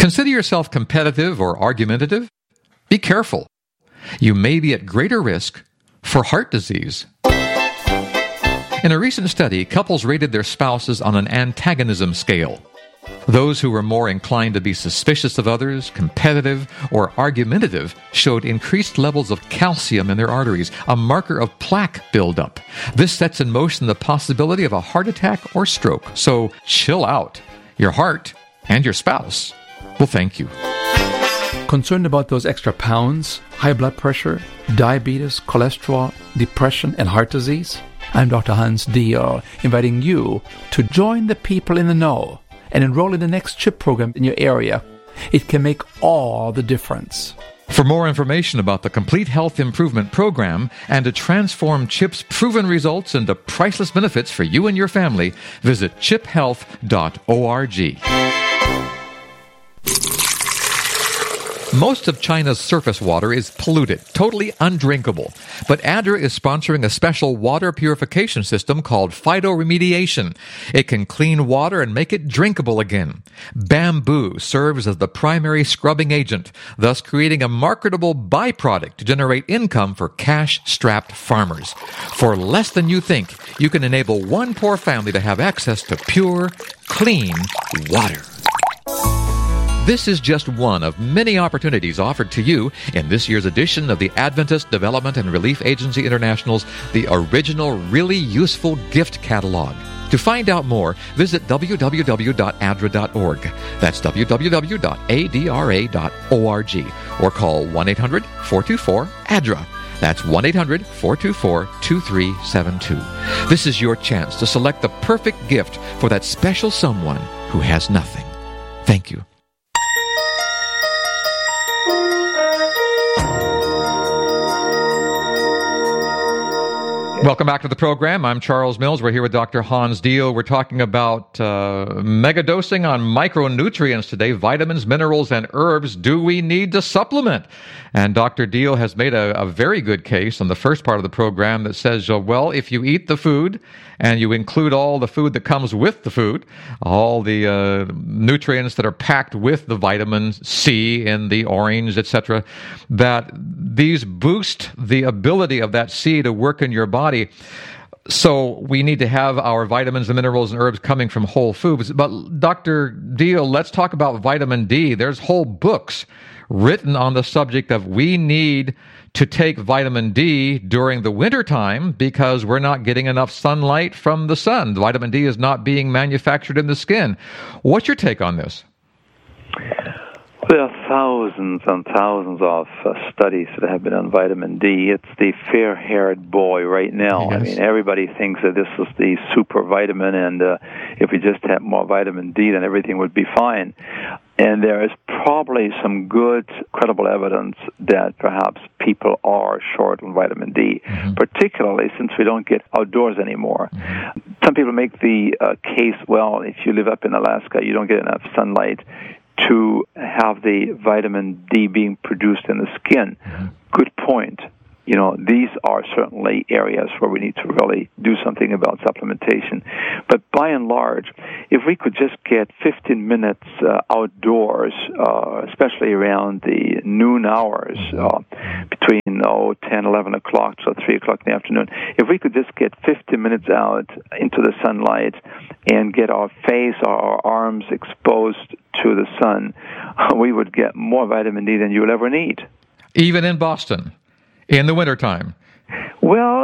Consider yourself competitive or argumentative? Be careful. You may be at greater risk for heart disease. In a recent study, couples rated their spouses on an antagonism scale. Those who were more inclined to be suspicious of others, competitive, or argumentative showed increased levels of calcium in their arteries, a marker of plaque buildup. This sets in motion the possibility of a heart attack or stroke. So chill out. Your heart and your spouse will thank you. Concerned about those extra pounds, high blood pressure, diabetes, cholesterol, depression, and heart disease? I'm Dr. Hans Diehl, inviting you to join the people in the know and enroll in the next CHIP program in your area. It can make all the difference. For more information about the Complete Health Improvement Program and to transform CHIP's proven results into priceless benefits for you and your family, visit chiphealth.org. Most of China's surface water is polluted, totally undrinkable. But ADRA is sponsoring a special water purification system called phytoremediation. It can clean water and make it drinkable again. Bamboo serves as the primary scrubbing agent, thus creating a marketable byproduct to generate income for cash-strapped farmers. For less than you think, you can enable one poor family to have access to pure, clean water. This is just one of many opportunities offered to you in this year's edition of the Adventist Development and Relief Agency International's The Original Really Useful Gift Catalog. To find out more, visit www.adra.org. That's www.adra.org. Or call 1-800-424-ADRA. That's 1-800-424-2372. This is your chance to select the perfect gift for that special someone who has nothing. Thank you. Welcome back to the program. I'm Charles Mills. We're here with Dr. Hans Diehl. We're talking about megadosing on micronutrients today, vitamins, minerals, and herbs. Do we need to supplement? And Dr. Diehl has made a very good case on the first part of the program that says, well, if you eat the food and you include all the food that comes with the food, all the nutrients that are packed with the vitamin C in the orange, etc., that these boost the ability of that C to work in your body. So we need to have our vitamins and minerals and herbs coming from whole foods. But Dr. Diehl, let's talk about vitamin D. There's whole books written on the subject of we need to take vitamin D during the wintertime because we're not getting enough sunlight from the sun. Vitamin D is not being manufactured in the skin. What's your take on this? There are thousands and thousands of studies that have been on vitamin D. It's the fair-haired boy right now. Yes. I mean, everybody thinks that this is the super vitamin, and if we just had more vitamin D, then everything would be fine. And there is probably some good, credible evidence that perhaps people are short on vitamin D, particularly since we don't get outdoors anymore. Some people make the case, well, if you live up in Alaska, you don't get enough sunlight to have the vitamin D being produced in the skin. Good point. You know, these are certainly areas where we need to really do something about supplementation. But by and large, if we could just get 15 minutes outdoors, especially around the noon hours, between 10, 11 o'clock to 3 o'clock in the afternoon, if we could just get 15 minutes out into the sunlight and get our face or our arms exposed to the sun, we would get more vitamin D than you will ever need. Even in Boston? In the wintertime? Well,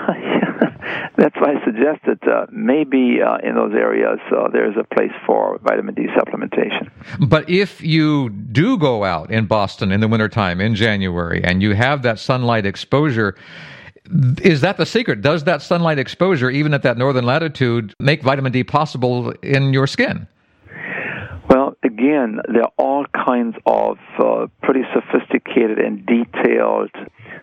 that's why I suggested maybe in those areas there's a place for vitamin D supplementation. But if you do go out in Boston in the wintertime, in January, and you have that sunlight exposure, is that the secret? Does that sunlight exposure, even at that northern latitude, make vitamin D possible in your skin? Well, again, there are all kinds of pretty sophisticated and detailed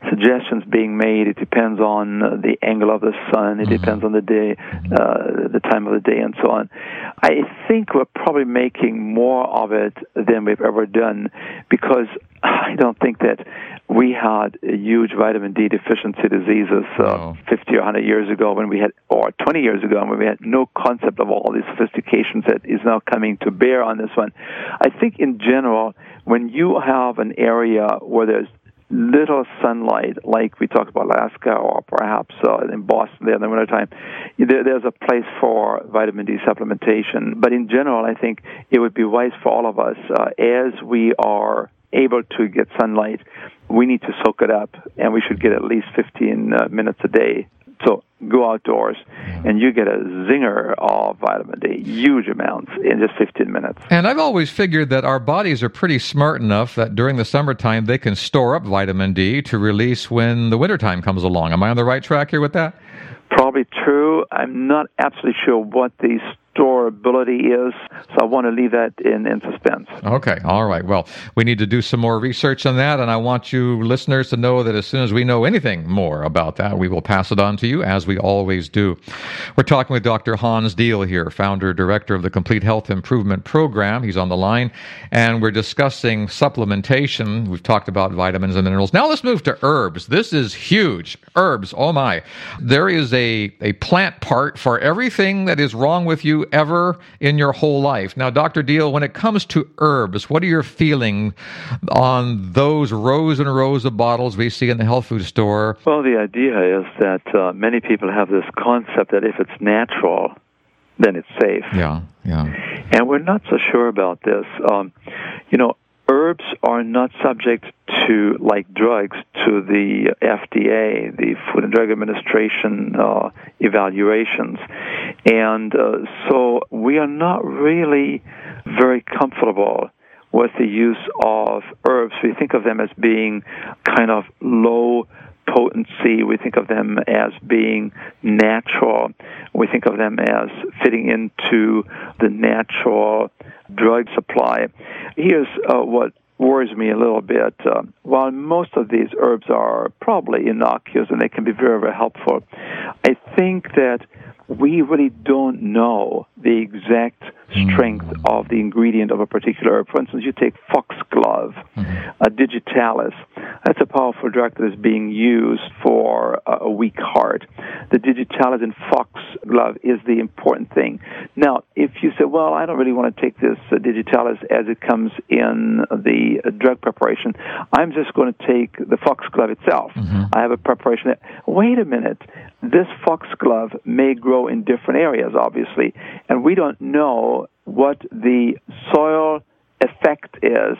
suggestions being made. It depends on the angle of the sun. It depends on the day, the time of the day, and so on. I think we're probably making more of it than we've ever done, because I don't think that we had huge vitamin D deficiency diseases 50 or 100 years ago when we had, or 20 years ago when we had no concept of all these sophistications that is now coming to bear on this one. I think in general, when you have an area where there's little sunlight, like we talked about Alaska or perhaps in Boston there in the wintertime, there's a place for vitamin D supplementation. But in general, I think it would be wise for all of us, as we are able to get sunlight, we need to soak it up, and we should get at least 15 minutes a day. So go outdoors, and you get a zinger of vitamin D, huge amounts, in just 15 minutes. And I've always figured that our bodies are pretty smart enough that during the summertime they can store up vitamin D to release when the wintertime comes along. Am I on the right track here with that? Probably true. I'm not absolutely sure what the storability is, so I want to leave that in suspense. Okay, all right. Well, we need to do some more research on that, and I want you listeners to know that as soon as we know anything more about that, we will pass it on to you, as we always do. We're talking with Dr. Hans Diehl here, founder, director of the Complete Health Improvement Program. He's on the line, and we're discussing supplementation. We've talked about vitamins and minerals. Now let's move to herbs. This is huge. Herbs, oh my. There is a plant part for everything that is wrong with you ever in your whole life. Now, Dr. Diehl, when it comes to herbs, what are your feelings on those rows and rows of bottles we see in the health food store? Well, the idea is that many people have this concept that if it's natural, then it's safe. Yeah. And we're not so sure about this. Herbs are not subject to, like drugs, to the FDA, the Food and Drug Administration evaluations. And so we are not really very comfortable with the use of herbs. We think of them as being kind of low potency. We think of them as being natural. We think of them as fitting into the natural drug supply. Here's what worries me a little bit. While most of these herbs are probably innocuous and they can be very, very helpful, I think that we really don't know the exact strength of the ingredient of a particular herb. For instance, you take foxglove, digitalis. That's a powerful drug that is being used for a weak heart. The digitalis in foxglove is the important thing. Now, if you say, well, I don't really want to take this digitalis as it comes in the drug preparation, I'm just going to take the foxglove itself. I have a preparation that, wait a minute, this foxglove may grow in different areas, obviously, and we don't know what the soil effect is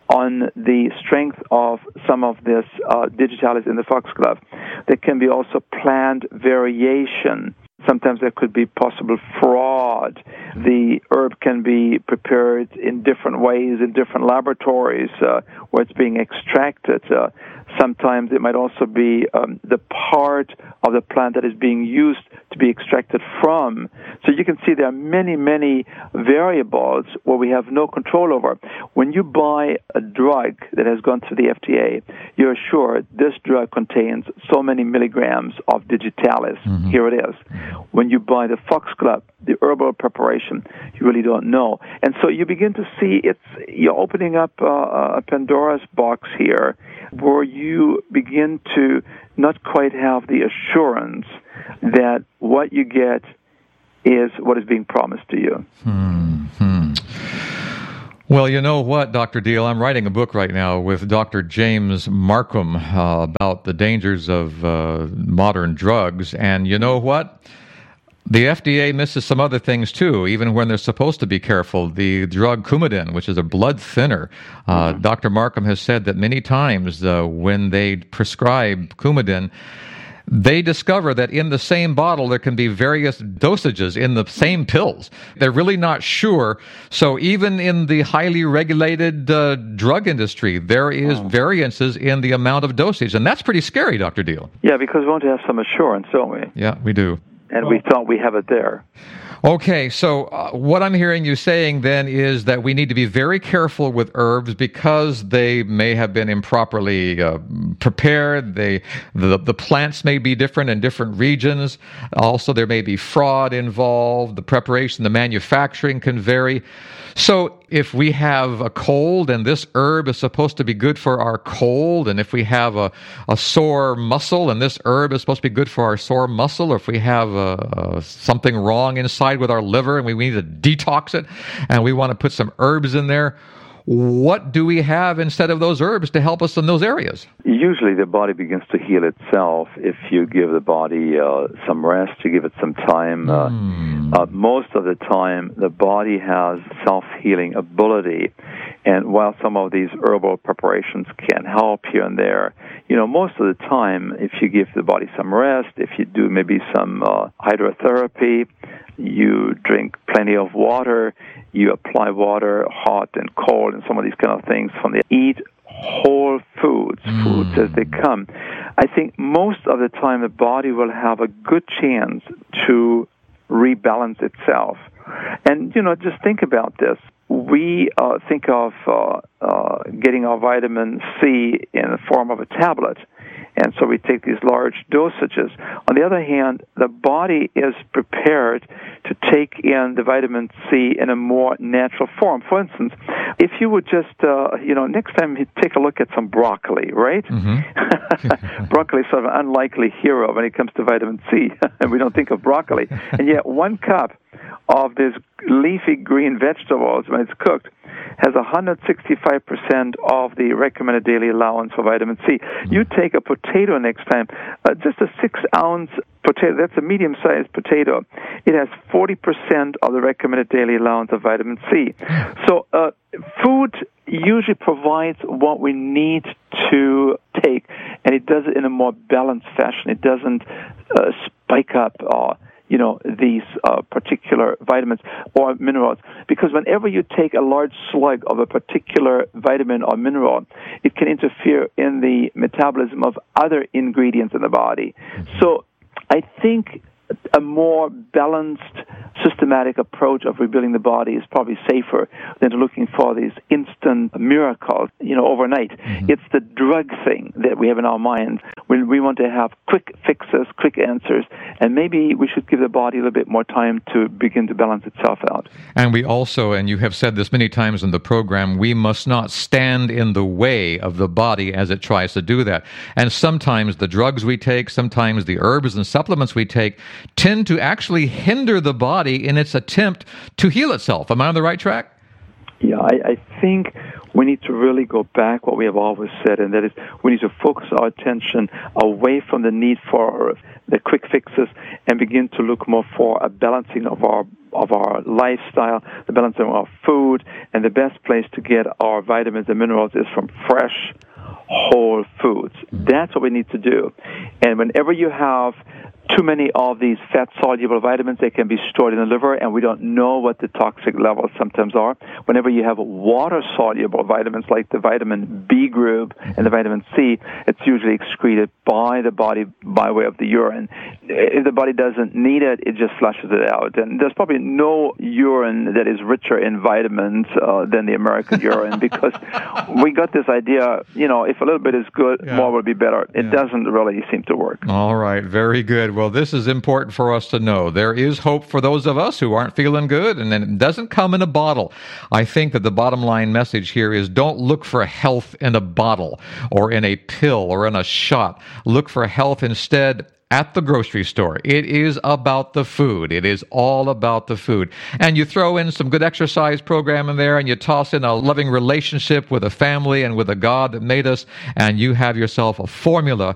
on the strength of some of this digitalis in the foxglove. There can be also plant variation. Sometimes there could be possible fraud. The herb can be prepared in different ways in different laboratories where it's being extracted. Sometimes it might also be the part of the plant that is being used to be extracted from. So you can see there are many, many variables where we have no control over. When you buy a drug that has gone through the FDA, you're sure this drug contains so many milligrams of digitalis. Here it is. When you buy the foxglove, the herbal preparation, you really don't know. And so you begin to see you're opening up a Pandora's box here, where you begin to not quite have the assurance that what you get is what is being promised to you. Well, you know what, Dr. Diehl, I'm writing a book right now with Dr. James Marcum about the dangers of modern drugs, and you know what? The FDA misses some other things, too, even when they're supposed to be careful. The drug Coumadin, which is a blood thinner. Dr. Marcum has said that many times when they prescribe Coumadin, they discover that in the same bottle there can be various dosages in the same pills. They're really not sure. So even in the highly regulated drug industry, there is variances in the amount of dosage. And that's pretty scary, Dr. Diehl. Yeah, because we want to have some assurance, don't we? Yeah, we do. And we thought we have it there. Okay, so what I'm hearing you saying then is that we need to be very careful with herbs because they may have been improperly prepared. The plants may be different in different regions. Also, there may be fraud involved. The preparation, the manufacturing can vary. So if we have a cold and this herb is supposed to be good for our cold, and if we have a sore muscle and this herb is supposed to be good for our sore muscle, or if we have something wrong inside with our liver and we need to detox it and we want to put some herbs in there, what do we have instead of those herbs to help us in those areas? Usually the body begins to heal itself if you give the body some rest, you give it some time. Most of the time, the body has self-healing ability, and while some of these herbal preparations can help here and there, most of the time, if you give the body some rest, if you do maybe some hydrotherapy, you drink plenty of water, you apply water, hot and cold, and some of these kind of things eat whole foods as they come. I think most of the time the body will have a good chance to rebalance itself. And, just think about this. We think of getting our vitamin C in the form of a tablet. And so we take these large dosages. On the other hand, the body is prepared to take in the vitamin C in a more natural form. For instance, if you would just, next time you take a look at some broccoli, right? Mm-hmm. Broccoli is sort of an unlikely hero when it comes to vitamin C, and we don't think of broccoli. And yet 1 cup of this leafy green vegetables, when it's cooked, has 165% of the recommended daily allowance for vitamin C. You take a potato next time, just a 6-ounce potato, that's a medium-sized potato. It has 40% of the recommended daily allowance of vitamin C. So food usually provides what we need to take, and it does it in a more balanced fashion. It doesn't spike up these particular vitamins or minerals. Because whenever you take a large slug of a particular vitamin or mineral, it can interfere in the metabolism of other ingredients in the body. So I think a more balanced, systematic approach of rebuilding the body is probably safer than looking for these instant miracles, overnight. Mm-hmm. It's the drug thing that we have in our mind when we want to have quick fixes, quick answers, and maybe we should give the body a little bit more time to begin to balance itself out. And we also, and you have said this many times in the program, we must not stand in the way of the body as it tries to do that. And sometimes the drugs we take, sometimes the herbs and supplements we take, tend to actually hinder the body in its attempt to heal itself. Am I on the right track? Yeah, I think we need to really go back what we have always said, and that is we need to focus our attention away from the need for the quick fixes and begin to look more for a balancing of our lifestyle, the balancing of our food, and the best place to get our vitamins and minerals is from fresh, whole foods. That's what we need to do. And whenever you have too many of these fat-soluble vitamins, they can be stored in the liver, and we don't know what the toxic levels sometimes are. Whenever you have water-soluble vitamins like the vitamin B group and the vitamin C, it's usually excreted by the body by way of the urine. If the body doesn't need it, it just flushes it out. And there's probably no urine that is richer in vitamins than the American urine, because we got this idea, if a little bit is good, more will be better. It doesn't really seem to work. All right, very good. Well, this is important for us to know. There is hope for those of us who aren't feeling good, and it doesn't come in a bottle. I think that the bottom line message here is don't look for health in a bottle or in a pill or in a shot. Look for health instead at the grocery store. It is about the food. It is all about the food. And you throw in some good exercise program in there, and you toss in a loving relationship with a family and with a God that made us, and you have yourself a formula